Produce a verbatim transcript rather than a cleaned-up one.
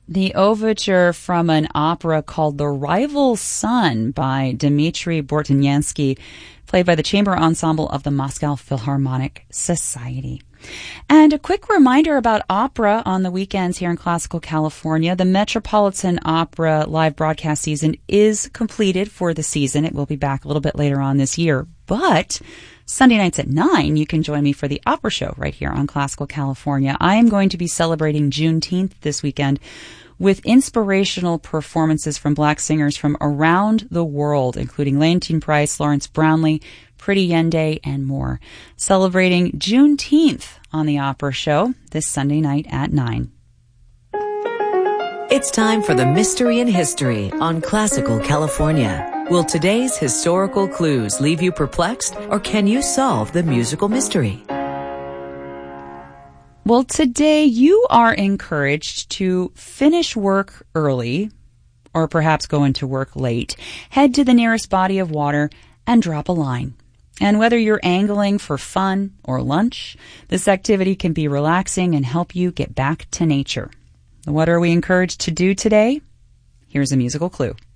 The overture from an opera called The Rival Son by Dmitry Bortniansky, played by the chamber ensemble of the Moscow Philharmonic Society. And a quick reminder about opera on the weekends here in Classical California. The Metropolitan Opera live broadcast season is completed for the season. It will be back a little bit later on this year. But Sunday nights at nine, you can join me for the opera show right here on Classical California. I am going to be celebrating Juneteenth this weekend with inspirational performances from black singers from around the world, including Leontyne Price, Lawrence Brownlee, Pretty Yende, and more. Celebrating Juneteenth on the opera show this Sunday night at nine. It's time for the Mystery in History on Classical California. Will today's historical clues leave you perplexed, or can you solve the musical mystery? Well, today you are encouraged to finish work early, or perhaps go into work late. Head to the nearest body of water and drop a line. And whether you're angling for fun or lunch, this activity can be relaxing and help you get back to nature. What are we encouraged to do today? Here's a musical clue.